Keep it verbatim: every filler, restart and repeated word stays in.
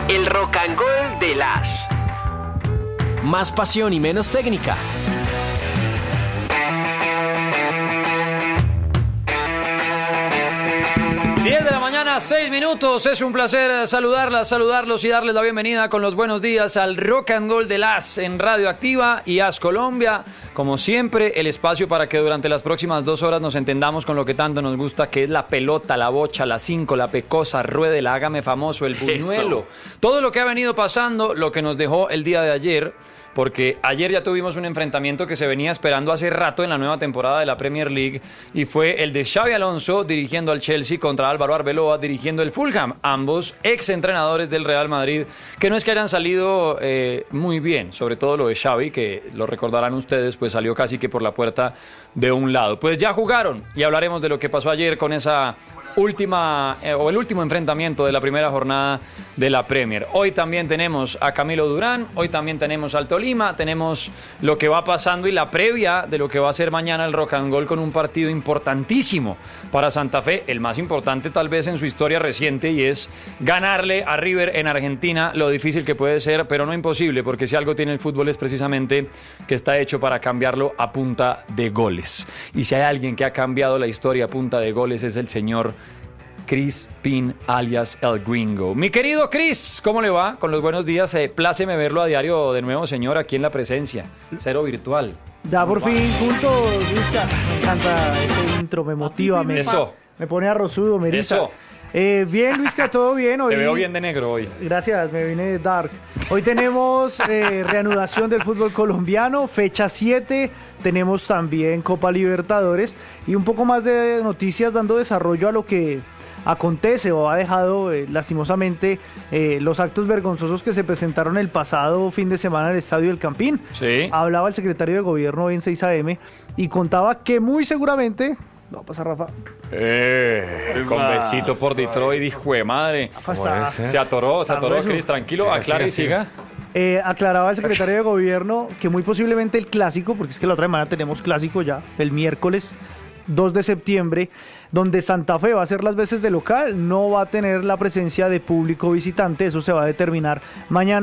El Rock and Gold de las. Más pasión y menos técnica. diez de la mañana, seis minutos. Es un placer saludarlas, saludarlos y darles la bienvenida con los buenos días al Rock and Gold de las en Radio Activa y A S Colombia. Como siempre, el espacio para que durante las próximas dos horas nos entendamos con lo que tanto nos gusta, que es la pelota, la bocha, la cinco, la pecosa, ruede, la hágame famoso, el buñuelo. Eso. Todo lo que ha venido pasando, lo que nos dejó el día de ayer. Porque ayer ya tuvimos un enfrentamiento que se venía esperando hace rato en la nueva temporada de la Premier League y fue el de Xabi Alonso dirigiendo al Chelsea contra Álvaro Arbeloa dirigiendo el Fulham, ambos exentrenadores del Real Madrid, que no es que hayan salido eh, muy bien, sobre todo lo de Xabi, que lo recordarán ustedes, pues salió casi que por la puerta de un lado. Pues ya jugaron y hablaremos de lo que pasó ayer con esa última eh, o el último enfrentamiento de la primera jornada de la Premier. Hoy también tenemos a Camilo Durán, hoy también tenemos al Tolima, tenemos lo que va pasando y la previa de lo que va a ser mañana el Rock and Roll con un partido importantísimo para Santa Fe, el más importante tal vez en su historia reciente, y es ganarle a River en Argentina, lo difícil que puede ser, pero no imposible, porque si algo tiene el fútbol es precisamente que está hecho para cambiarlo a punta de goles. Y si hay alguien que ha cambiado la historia a punta de goles es el señor Chris Pin, alias El Gringo. Mi querido Chris, ¿cómo le va? Con los buenos días. Eh, pláceme verlo a diario de nuevo, señor, aquí en la presencia. Cero virtual. Ya por fin juntos, Luisca. Me encanta ese intro, me motiva, me, Eso. me pone arrozudo, me eriza. Eso. Eh, bien, Luisca, todo bien. Hoy, Te veo bien de negro hoy. Gracias, me vine dark. Hoy tenemos eh, reanudación del fútbol colombiano, fecha siete. Tenemos también Copa Libertadores y un poco más de noticias dando desarrollo a lo que acontece o ha dejado eh, lastimosamente eh, los actos vergonzosos que se presentaron el pasado fin de semana en el Estadio del Campín. Sí. Hablaba el secretario de gobierno hoy en seis a eme y contaba que muy seguramente... No, pasa Rafa. Eh, con besito por Detroit, hijo de madre. Rafa está, Se atoró, se atoró, Chris, tranquilo, aclare y siga. Eh, aclaraba el secretario de gobierno que muy posiblemente el clásico, porque es que la otra semana tenemos clásico ya, el miércoles dos de septiembre, donde Santa Fe va a hacer las veces de local, no va a tener la presencia de público visitante, eso se va a determinar mañana.